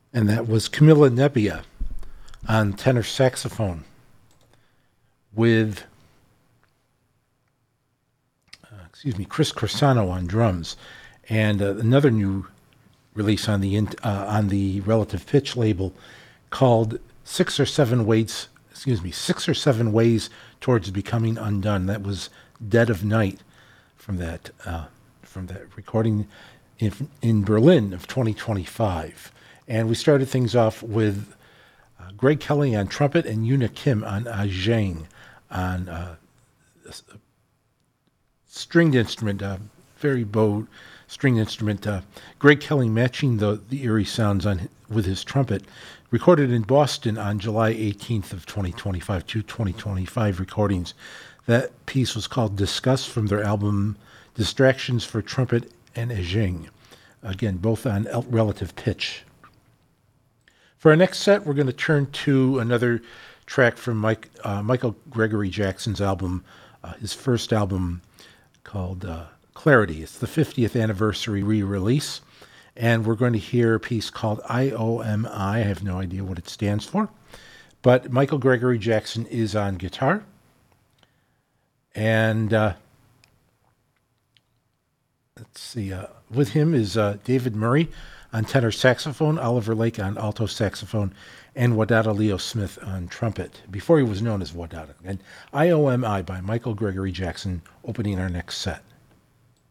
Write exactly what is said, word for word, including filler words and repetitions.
And that was Camilla Nebbia on tenor saxophone with, uh, excuse me, Chris Corsano on drums. And uh, another new release on the in, uh, on the Relative Pitch label called Six or Seven Ways, excuse me, Six or Seven Ways Towards Becoming Undone. That was Dead of Night from that uh, from that recording in, in Berlin of twenty twenty-five. And we started things off with uh, Greg Kelly on trumpet and Yuna Kim on Ajang on uh, a, a stringed instrument, uh, very bowed stringed instrument. Uh, Greg Kelly matching the, the eerie sounds on with his trumpet. Recorded in Boston on July eighteenth of twenty twenty-five, two twenty twenty-five recordings. That piece was called Discuss from their album Distractions for Trumpet and Ajing. Again, both on Relative Pitch. For our next set, we're going to turn to another track from Mike, uh, Michael Gregory Jackson's album, uh, his first album called uh, Clarity. It's the fiftieth anniversary re-release, and we're going to hear a piece called I O M I. I have no idea what it stands for, but Michael Gregory Jackson is on guitar, and uh, let's see, uh, with him is uh, David Murray on tenor saxophone, Oliver Lake on alto saxophone, and Wadada Leo Smith on trumpet, before he was known as Wadada. And I O M I by Michael Gregory Jackson, opening our next set.